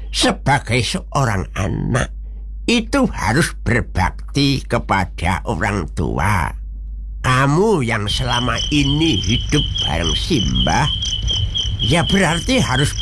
sebagai seorang anak itu harus berbakti kepada orang tua. Kamu yang selama ini hidup bareng Simbah, ya berarti harus